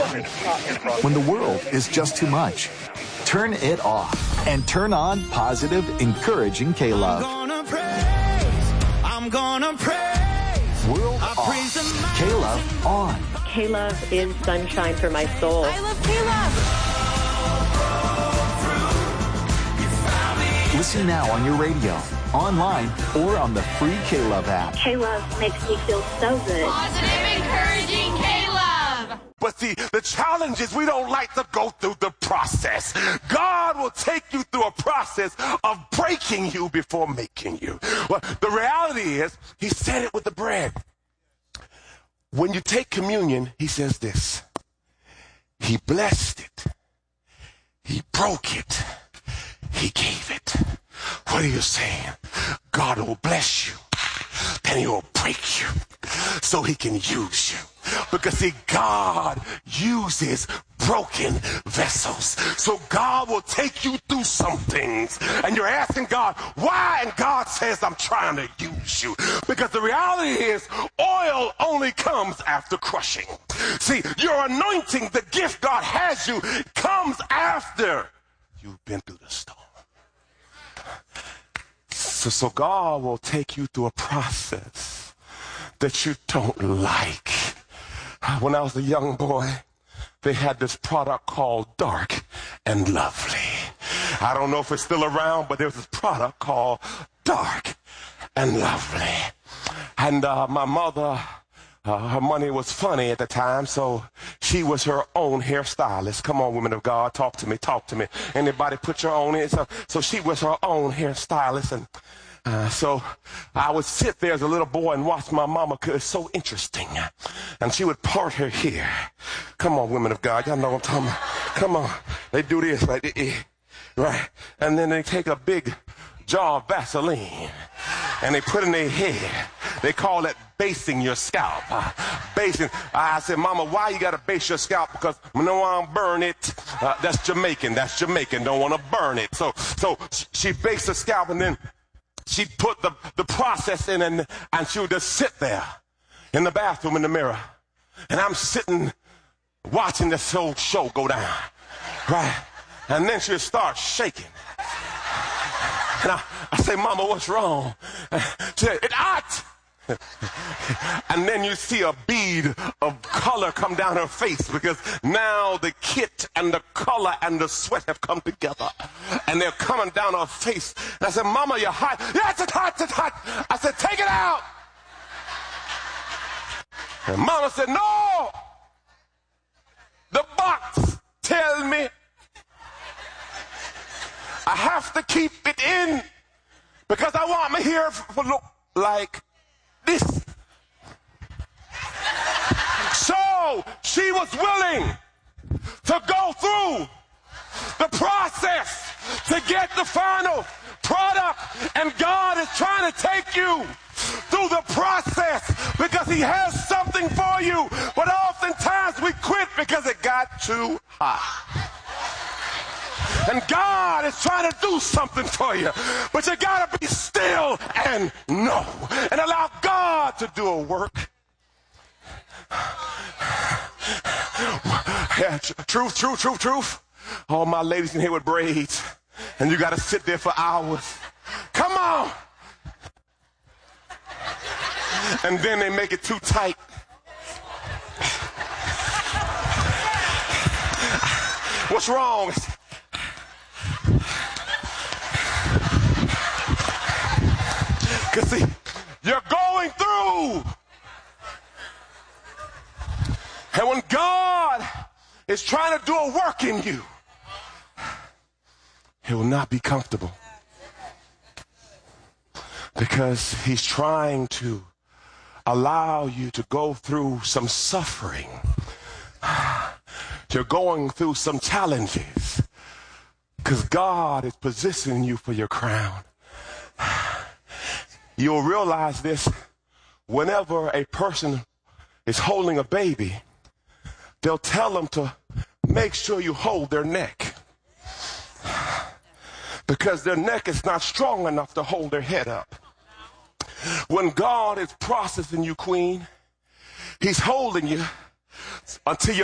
When the world is just too much, turn it off and turn on positive, encouraging K-Love. I'm gonna praise. World off. K-Love on. K-Love is sunshine for my soul. I love K-Love. Listen now on your radio, online, or on the free K-Love app. K-Love makes me feel so good. Positive, encouraging K-Love. But see, the challenge is we don't like to go through the process. God will take you through a process of breaking you before making you. Well, the reality is, he said it with the bread. When you take communion, he says this. He blessed it. He broke it. He gave it. What are you saying? God will bless you. Then he will break you so he can use you. Because see, God uses broken vessels. So God will take you through some things. And you're asking God, why? And God says, I'm trying to use you. Because the reality is, oil only comes after crushing. See, your anointing, the gift God has you, comes after you've been through the storm. So God will take you through a process that you don't like. When I was a young boy, they had this product called Dark and Lovely. I don't know if it's still around, but there's this product called Dark and Lovely. And my mother, her money was funny at the time, so she was her own hairstylist. Come on, women of God, talk to me, talk to me. Anybody put your own in? So she was her own hairstylist, and so I would sit there as a little boy and watch my mama, because it's so interesting. And she would part her hair. Come on, women of God, y'all know what I'm talking about. Come on. They do this, right? And then they take a big jar of Vaseline and they put in their hair. They call it basing your scalp. Basing. I said, Mama, why you got to base your scalp? Because I don't want to burn it. That's Jamaican. That's Jamaican. Don't want to burn it. So she based her scalp, and then she put the process in, and she would just sit there in the bathroom in the mirror. And I'm sitting watching this whole show go down, right? And then she would start shaking. And I say, Mama, what's wrong? She said, it's hot. And then you see a bead of color come down her face, because now the kit and the color and the sweat have come together, and they're coming down her face. And I said, Mama, you're hot. Yes, it's hot, it's hot. I said, take it out. And Mama said, no. The box tells me I have to keep it in because I want my hair to look like this. So she was willing to go through the process to get the final product. And God is trying to take you through the process because he has something for you. But oftentimes we quit because it got too hot. And God is trying to do something for you. But you got to be still and know. And allow God to do a work. Yeah, truth. All my ladies in here with braids. And you got to sit there for hours. Come on. And then they make it too tight. What's wrong? Because see, you're going through. And when God is trying to do a work in you, it will not be comfortable. Because he's trying to allow you to go through some suffering. You're going through some challenges. Because God is positioning you for your crown. You'll realize this whenever a person is holding a baby, they'll tell them to make sure you hold their neck. Because their neck is not strong enough to hold their head up. When God is processing you, queen, he's holding you until your